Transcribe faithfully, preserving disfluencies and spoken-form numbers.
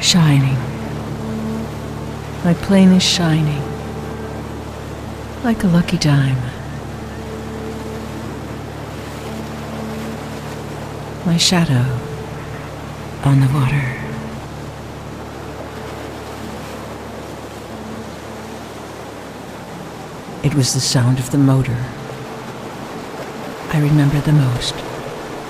Shining. My plane is shining. Like a lucky dime. My shadow on the water. It was the sound of the motor I remember the most.